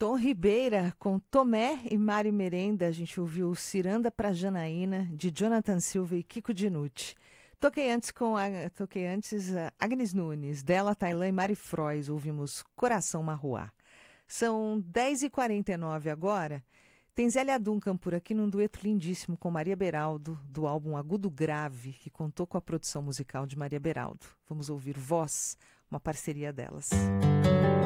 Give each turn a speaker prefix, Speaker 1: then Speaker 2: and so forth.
Speaker 1: Tom Ribeira com Tomé e Mari Merenda. A gente ouviu Ciranda pra Janaína, de Jonathan Silva e Kiko Dinucci. Toquei antes Agnes Nunes, dela Tailã e Mari Frois. Ouvimos Coração Marruá. São 10h49 agora. Tem Zélia Duncan por aqui num dueto lindíssimo com Maria Beraldo, do álbum Agudo Grave, que contou com a produção musical de Maria Beraldo. Vamos ouvir Voz, uma parceria delas.